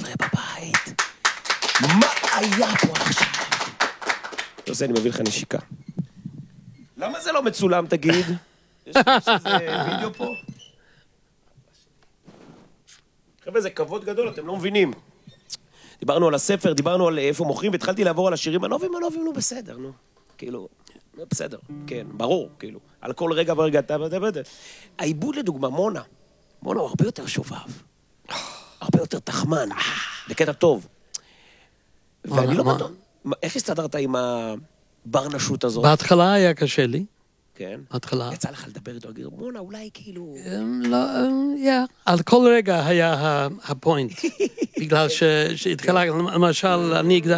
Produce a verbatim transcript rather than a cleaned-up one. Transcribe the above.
קורה בבית? מה היה פה עכשיו? לא זה, אני מביא לך נשיקה. למה זה לא מצולם, תגיד? יש איזה וידאו פה? חבר'ה, זה כבוד גדול, אתם לא מבינים. דיברנו על הספר, דיברנו על איפה מוכרים, והתחלתי לעבור על השירים הנובים, הנובים, נו, בסדר, נו. כאילו, בסדר, כן, ברור, כאילו. על כל רגע ורגע, אתה, אתה, אתה. העיבוד לדוגמה, מונה. מונה הוא הרבה יותר שובב. הרבה יותר תחמן. בקטע טוב. ואני לא בטוח. איך הסתדרת עם הברנשות הזאת? בהתחלה היה קשה לי. כן. בהתחלה. יצא לך לדבר איתו, אגיר, מונה, אולי כאילו... לא, יא. על כל רגע היה הפוינט. בגלל שהתחלה, למשל, אני